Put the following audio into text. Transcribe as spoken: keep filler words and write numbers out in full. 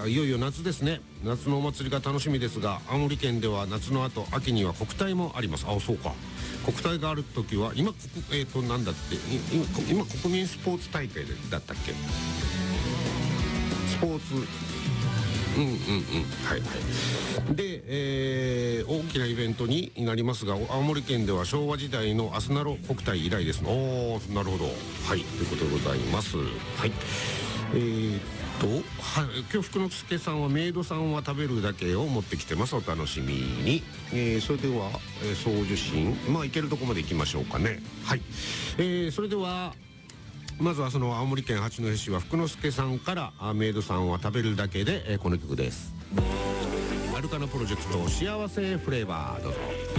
いよいよ夏ですね。夏のお祭りが楽しみですが、青森県では夏の後秋には国体もあります。あ、そうか。国体がある時は今えっ、ー、となんだって今今国民スポーツ大会だったっけ。スポーツうんうんうんはいはいで、えー、大きなイベントになりますが、青森県では昭和時代のアスナロ国体以来です。おお、なるほど。はいということでございます。はい。えーとは今日福之助さんはメイドさんは食べるだけを持ってきてます。お楽しみに。えー、それでは、えー、送受信まあ行けるとこまで行きましょうかね。はい。えー、それではまずはその青森県八戸市は福之助さんからメイドさんは食べるだけで、えー、この曲です。アルカナプロジェクト幸せフレーバー、どうぞ。